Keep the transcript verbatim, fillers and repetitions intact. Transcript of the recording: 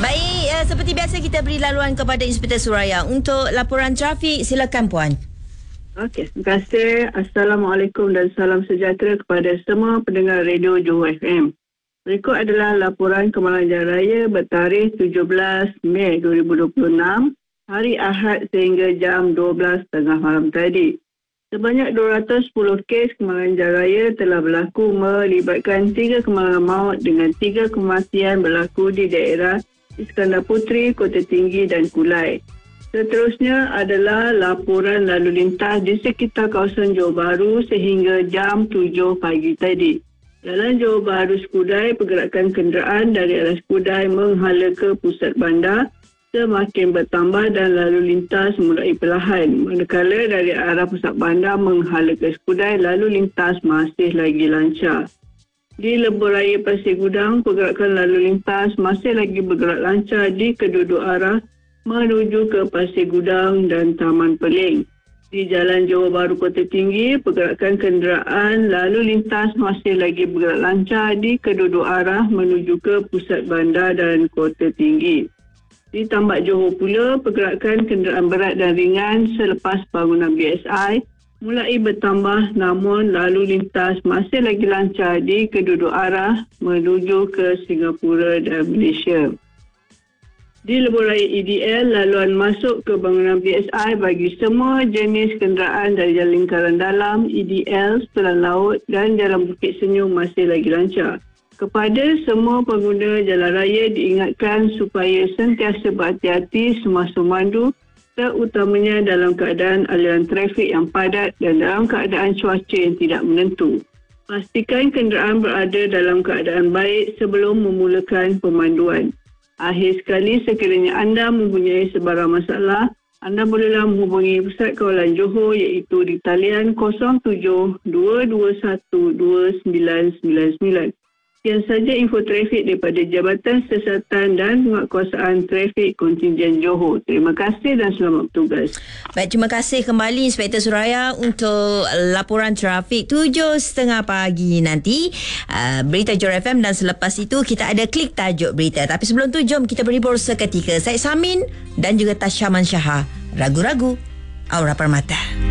Baik, uh, seperti biasa kita beri laluan kepada Inspektor Suraya untuk laporan trafik. Silakan Puan. Okey, terima kasih. Assalamualaikum dan salam sejahtera kepada semua pendengar radio Johor F M. Berikut adalah laporan Kemalangan Jalan Raya bertarikh tujuh belas Mei dua ribu dua puluh enam, hari Ahad sehingga jam dua belas tiga puluh malam tadi. Sebanyak dua ratus sepuluh kes kemalangan jalan raya telah berlaku melibatkan tiga kemalangan maut dengan tiga kematian berlaku di daerah Iskandar Puteri, Kota Tinggi dan Kulai. Seterusnya adalah laporan lalu lintas di sekitar kawasan Johor Bahru sehingga jam tujuh pagi tadi. Jalan Johor Bahru Skudai, pergerakan kenderaan dari arah Skudai menghala ke pusat bandar semakin bertambah dan lalu lintas mulai perlahan. Manakala dari arah pusat bandar menghala ke Skudai, lalu lintas masih lagi lancar. Di Lebuh Raya Pasir Gudang, pergerakan lalu lintas masih lagi bergerak lancar di kedua-dua arah menuju ke Pasir Gudang dan Taman Peling. Di Jalan Johor Bahru Kota Tinggi, pergerakan kenderaan lalu lintas masih lagi bergerak lancar di kedua-dua arah menuju ke pusat bandar dan Kota Tinggi. Di Tambak Johor pula, pergerakan kenderaan berat dan ringan selepas bangunan B S I mulai bertambah, namun lalu lintas masih lagi lancar di kedua-dua arah menuju ke Singapura dan Malaysia. Di Lebuh Raya E D L, laluan masuk ke bangunan B S I bagi semua jenis kenderaan dari Jalan Lingkaran Dalam, E D L, Setelan Laut dan Jalan Bukit Senyum masih lagi lancar. Kepada semua pengguna jalan raya diingatkan supaya sentiasa berhati-hati semasa memandu, terutamanya dalam keadaan aliran trafik yang padat dan dalam keadaan cuaca yang tidak menentu. Pastikan kenderaan berada dalam keadaan baik sebelum memulakan pemanduan. Akhir sekali, sekiranya anda mempunyai sebarang masalah, anda bolehlah menghubungi Pusat Kawalan Johor iaitu di talian kosong tujuh dua dua satu dua sembilan sembilan sembilan. Sekian saja info trafik daripada Jabatan Siasatan dan Penguatkuasaan Trafik Kontingen Johor. Terima kasih dan selamat bertugas. Baik, terima kasih kembali Inspektor Suraya untuk laporan trafik tujuh tiga puluh pagi nanti. Uh, berita Johor F M dan selepas itu kita ada klik tajuk berita. Tapi sebelum tu jom kita berhibur seketika. Saya Samin dan juga Tasha Mansyaha. Ragu-ragu, Aura Permata.